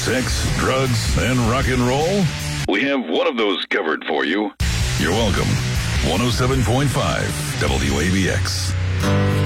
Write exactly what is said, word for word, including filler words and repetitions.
sex, drugs, and rock and roll? We have one of those covered for you. You're welcome. one oh seven point five W A B X.